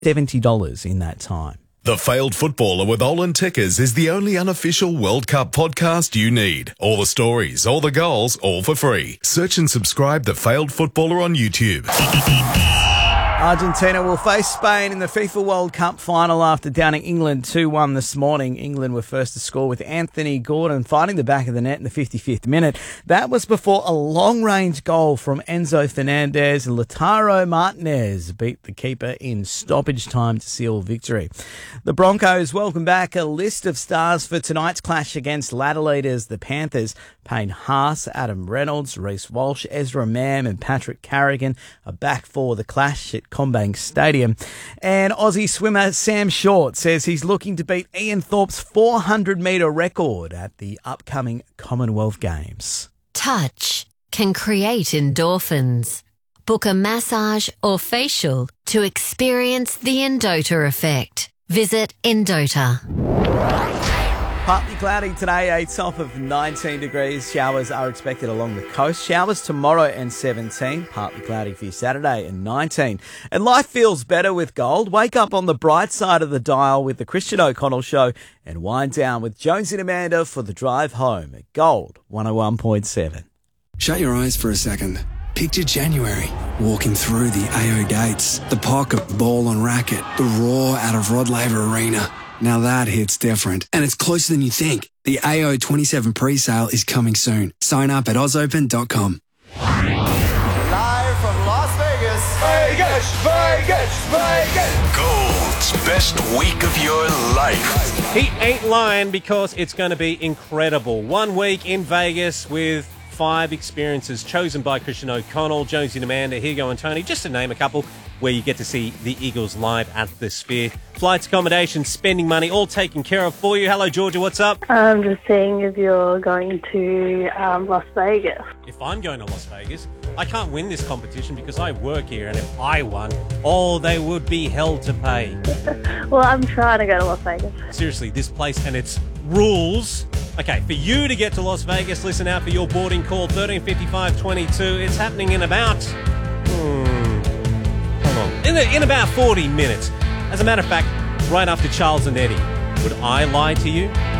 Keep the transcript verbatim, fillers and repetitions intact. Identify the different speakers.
Speaker 1: seventy dollars in that time.
Speaker 2: The Failed Footballer with Olin Tickers is the only unofficial World Cup podcast you need. All the stories, all the goals, all for free. Search and subscribe The Failed Footballer on YouTube.
Speaker 1: Argentina will face Spain in the FIFA World Cup final after downing England two one this morning. England were first to score with Anthony Gordon finding the back of the net in the fifty-fifth minute. That was before a long-range goal from Enzo Fernandez and Lautaro Martinez beat the keeper in stoppage time to seal victory. The Broncos welcome back a list of stars for tonight's clash against ladder leaders, the Panthers. Payne Haas, Adam Reynolds, Reece Walsh, Ezra Mam and Patrick Carrigan are back for the clash at CommBank Stadium. And Aussie swimmer Sam Short says he's looking to beat Ian Thorpe's four hundred metre record at the upcoming Commonwealth Games.
Speaker 3: Touch can create endorphins. Book a massage or facial to experience the Endota effect. Visit Endota.
Speaker 1: Partly cloudy today, a top of nineteen degrees. Showers are expected along the coast. Showers tomorrow and seventeen. Partly cloudy for you Saturday and nineteen. And life feels better with gold. Wake up on the bright side of the dial with the Christian O'Connell Show and wind down with Jonesy and Amanda for the drive home at Gold one oh one point seven.
Speaker 4: Shut your eyes for a second. Picture January, walking through the A O gates, the pocket ball and racket, the roar out of Rod Laver Arena. Now that hits different, and it's closer than you think. The A O twenty-seven pre-sale is coming soon. Sign up at oz open dot com.
Speaker 5: Live from Las Vegas. Vegas, Vegas, Vegas.
Speaker 2: Gold's best week of your life.
Speaker 6: He ain't lying because it's going to be incredible. One week in Vegas with five experiences chosen by Christian O'Connell, Jonesy and Amanda, Higo and Tony, just to name a couple, where you get to see the Eagles live at the Sphere. Flights, accommodation, spending money, all taken care of for you. Hello, Georgia, what's up?
Speaker 7: I'm just seeing if you're going to um, Las Vegas.
Speaker 6: If I'm going to Las Vegas, I can't win this competition because I work here, and if I won, oh, they would be hell to pay.
Speaker 7: Well, I'm trying to go to Las Vegas.
Speaker 6: Seriously, this place and its rules. Okay, for you to get to Las Vegas, listen out for your boarding call, thirteen fifty-five twenty-two. It's happening in about... Hmm, hold on. In, in about forty minutes. As a matter of fact, right after Charles and Eddie. Would I lie to you?